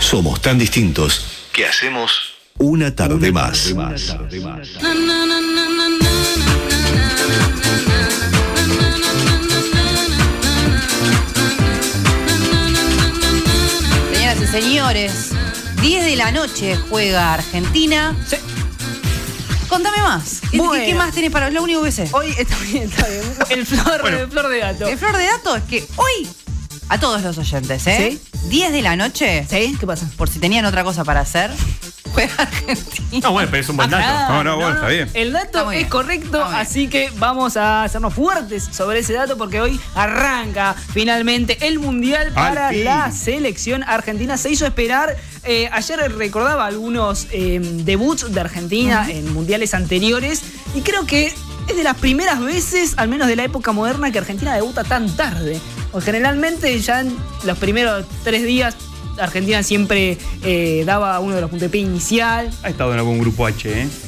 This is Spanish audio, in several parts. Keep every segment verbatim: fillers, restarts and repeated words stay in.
Somos tan distintos que hacemos una tarde más. Señoras y señores, diez de la noche juega Argentina. Sí. Contame más. ¿Qué, Bueno. ¿Qué más tenés para lo único que sé? Hoy está bien, está bien. El flor, Bueno. el flor de gato. El flor de dato es que hoy, a todos los oyentes, ¿eh? ¿Sí? diez de la noche, ¿Sí? ¿Qué pasa? por si tenían otra cosa para hacer, juega Argentina. No, bueno, pero es un buen dato. Ah, No, no, bueno, está bien. El Está dato muy es bien. correcto, Está muy bien. así que vamos a hacernos fuertes sobre ese dato porque hoy arranca finalmente el Mundial para fin. la selección argentina. Se hizo esperar. Eh, ayer recordaba algunos eh, debuts de Argentina uh-huh. en mundiales anteriores y creo que es de las primeras veces, al menos de la época moderna, que Argentina debuta tan tarde. O generalmente ya en los primeros tres días Argentina siempre eh, daba uno de los puntapiés inicial. Ha estado en algún grupo H, ¿eh?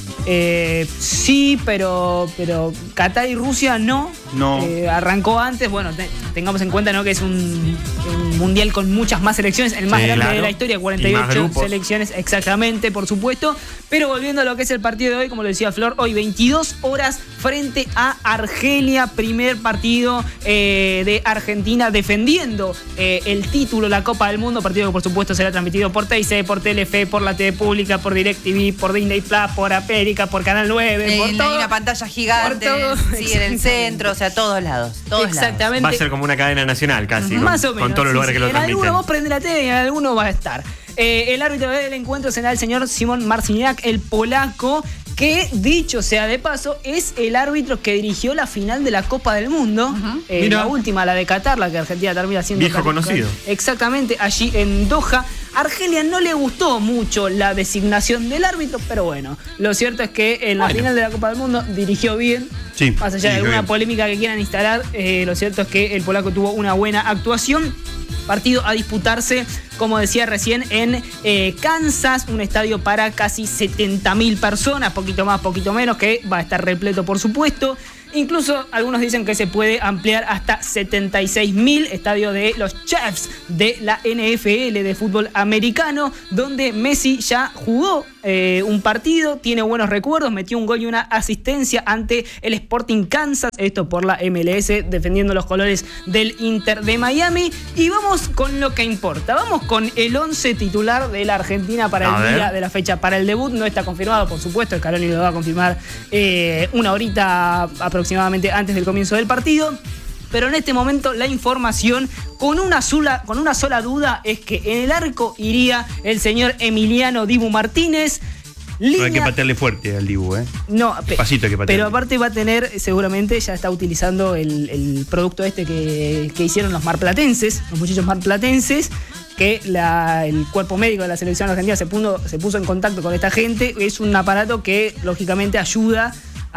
Eh, sí, pero, pero Qatar y Rusia no. No. Eh, arrancó antes. Bueno, te, tengamos en cuenta, ¿no?, que es un, un mundial con muchas más selecciones, el más Sí, grande claro. de la historia, cuarenta y Y más ocho grupos. selecciones, exactamente, por supuesto. Pero volviendo a lo que es el partido de hoy, como lo decía Flor, hoy veintidós horas frente a Argelia, primer partido eh, de Argentina defendiendo eh, el título, la Copa del Mundo, partido que por supuesto será transmitido por T I C, por Telefe, por la T V Pública, por DirecTV, por Disney Plus, por América, por Canal nueve, Eh, por hay todo. una pantalla gigante, por todo. sí, en el centro, o sea, todos lados. Todos Exactamente. Va a ser como una cadena nacional casi, con, Más o menos. con todos los sí, lugares sí. que lo en transmiten. alguno vos prende la tele y en alguno va a estar. Eh, el árbitro del encuentro será el señor Simon Marciniak, el polaco, que, dicho sea de paso, es el árbitro que dirigió la final de la Copa del Mundo. Uh-huh. eh, Mira. la última, la de Qatar, la que Argentina termina siendo... Viejo conocido. Exactamente, allí en Doha. Argelia no le gustó mucho la designación del árbitro, pero bueno, lo cierto es que en la Bueno. final de la Copa del Mundo dirigió bien. Sí, Más allá de dirigió alguna bien. polémica que quieran instalar, eh, lo cierto es que el polaco tuvo una buena actuación. Partido a disputarse, como decía recién, en eh, Kansas, un estadio para casi setenta mil personas, poquito más, poquito menos, que va a estar repleto, por supuesto. Incluso algunos dicen que se puede ampliar hasta setenta y seis mil, estadio de los Chiefs de la N F L de fútbol americano, donde Messi ya jugó eh, un partido, tiene buenos recuerdos, metió un gol y una asistencia ante el Sporting Kansas, esto por la M L S, defendiendo los colores del Inter de Miami. Y vamos con lo que importa, vamos con el once titular de la Argentina para A el ver. día de la fecha, para el debut. No está confirmado, por supuesto, Scaloni lo va a confirmar eh, una horita aproximadamente aproximadamente antes del comienzo del partido. Pero en este momento la información con una sola, con una sola duda es que en el arco iría el señor Emiliano Dibu Martínez. Línea... No hay que patearle fuerte al Dibu, ¿eh? No, pe- Pasito hay que patearle. pero aparte va a tener, seguramente ya está utilizando el, el producto este que, que hicieron los marplatenses, los muchachos marplatenses, que la, el cuerpo médico de la selección argentina se puso, se puso en contacto con esta gente. Es un aparato que lógicamente ayuda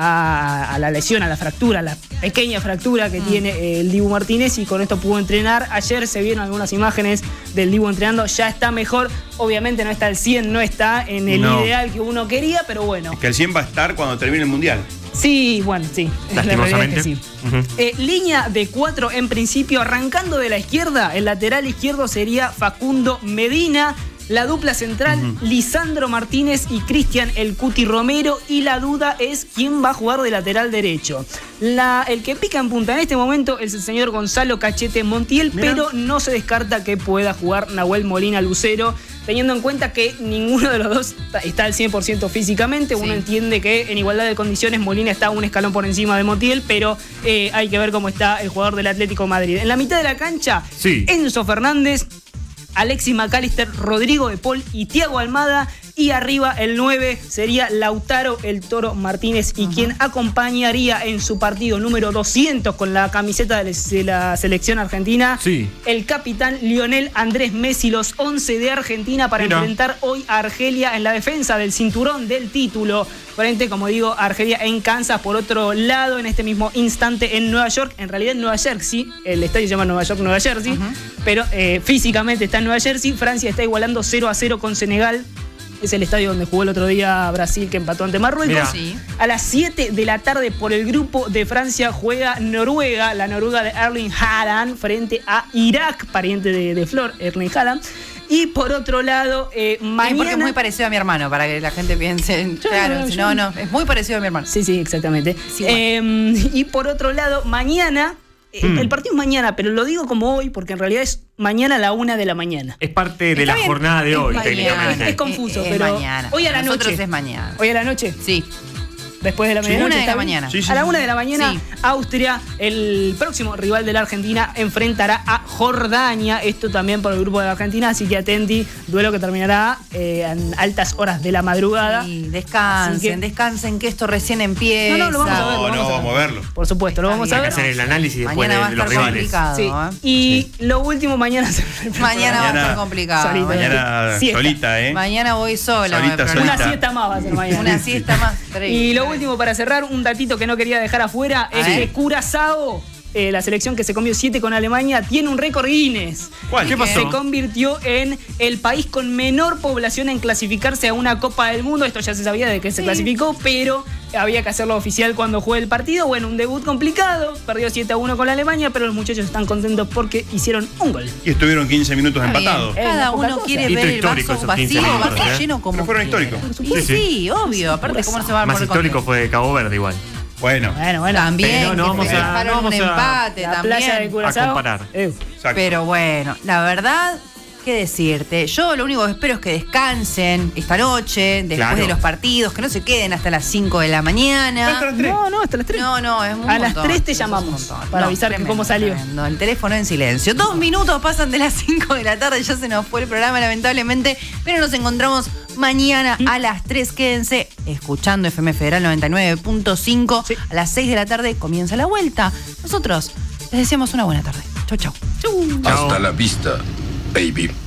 A, a la lesión, a la fractura, a la pequeña fractura que mm. tiene el Dibu Martínez, y con esto pudo entrenar. Ayer se vieron algunas imágenes del Dibu entrenando, ya está mejor. Obviamente no está al cien, no está en el No. ideal que uno quería, pero bueno. Es que el cien va a estar cuando termine el Mundial. Sí, bueno, sí. La realidad es que sí. Uh-huh. Eh, línea de cuatro en principio, arrancando de la izquierda. El lateral izquierdo sería Facundo Medina. La dupla central, uh-huh. Lisandro Martínez y Cristian El Cuti Romero. Y la duda es quién va a jugar de lateral derecho. La, el que pica en punta en este momento es el señor Gonzalo Cachete Montiel, Mirá. pero no se descarta que pueda jugar Nahuel Molina Lucero, teniendo en cuenta que ninguno de los dos está al cien por ciento físicamente. Sí. Uno entiende que en igualdad de condiciones Molina está un escalón por encima de Montiel, pero eh, hay que ver cómo está el jugador del Atlético de Madrid. En la mitad de la cancha, sí. Enzo Fernández, Alexis McAllister, Rodrigo de Paul y Thiago Almada. Y arriba el nueve sería Lautaro El Toro Martínez. Y uh-huh. quien acompañaría en su partido número doscientos con la camiseta de la selección argentina, sí. el capitán Lionel Andrés Messi. Los once de Argentina para Mira. enfrentar hoy a Argelia en la defensa del cinturón del título. Frente, como digo, a Argelia en Kansas. Por otro lado, en este mismo instante en Nueva York, en realidad en Nueva Jersey, el estadio se llama Nueva York, Nueva Jersey, uh-huh. pero eh, físicamente está en Nueva Jersey. Francia está igualando cero a cero con Senegal. Es el estadio donde jugó el otro día Brasil, que empató ante Marruecos. Sí. A las siete de la tarde, por el grupo de Francia, juega Noruega, la Noruega de Erling Haaland, frente a Irak, pariente de, de Flor, Erling Haaland. Y por otro lado, eh, mañana... Sí, porque es muy parecido a mi hermano, para que la gente piense. Claro, no, si yo- no, no, es muy parecido a mi hermano. Sí, sí, exactamente. Sí, bueno. Eh, y por otro lado, mañana, eh, Hmm. el partido es mañana, pero lo digo como hoy porque en realidad es mañana a la una de la mañana. Es parte de Está la bien, jornada de es hoy, mañana. técnicamente. Es confuso, Es- es pero mañana. hoy a la Nosotros noche. es mañana. Hoy a la noche, Sí. después de la Sí. medianoche. Una de ¿está la bien? mañana. Sí, sí, A la sí. una de la mañana, Sí. Austria, el próximo rival de la Argentina, enfrentará a Jordania. Esto también por el grupo de la Argentina, así que atenti. Duelo que terminará eh, en altas horas de la madrugada. Sí, descansen, Así que- descansen, que esto recién empieza. No, no, lo vamos a ver, lo No, no, vamos a verlo. Por supuesto, lo Está vamos bien. a Hay que ver. hacer el análisis después Mañana va de, a de los estar rivales. complicado. Sí. ¿eh? Y lo último, mañana se Mañana va a estar Mañana- complicado. Solito. ¿eh? Mañana Siesta. solita, ¿eh? Mañana voy sola. Solita, con el solita. programa. Una siesta más va a ser mañana. Una siesta más. Y lo último para cerrar, un datito que no quería dejar afuera, es ver. que Curazao, eh, la selección que se comió siete con Alemania, tiene un récord Guinness. ¿Cuál? ¿Qué pasó? Se convirtió en el país con menor población en clasificarse a una Copa del Mundo. Esto ya se sabía de que se clasificó, pero había que hacerlo oficial cuando juegue el partido. Bueno, un debut complicado, perdió siete a uno con la Alemania, pero los muchachos están contentos porque hicieron un gol. Y estuvieron quince minutos Está bien. empatados. Eh, Cada no es poca uno cosa. quiere Hito ver el histórico vaso esos quince vacío, minutos, vaso ¿eh? lleno como Pero fueron quiera. históricos. Y Sí, sí, sí. obvio. Aparte, ¿cómo no se va a Más poner histórico contento? fue de Cabo Verde igual. Bueno, Bueno, bueno. También, Pero no que vamos a- festejaron no vamos un a- empate La también. playa de Curazao. A comparar. Eh, exacto. Pero bueno, la verdad, ¿qué decirte? Yo lo único que espero es que descansen esta noche, después Claro. de los partidos, que no se queden hasta las cinco de la mañana. Hasta las tres. No, no, hasta las tres. No, no, es un A las montón. tres te Eso es un llamamos montón. para avisar que tremendo, cómo salió. tremendo. El teléfono en silencio. Dos minutos pasan de las cinco de la tarde, ya se nos fue el programa lamentablemente, pero nos encontramos mañana a las tres. Quédense escuchando F M Federal noventa y nueve punto cinco. Sí. A las seis de la tarde comienza la vuelta. Nosotros les deseamos una buena tarde. Chau, chau. Hasta la vista, baby.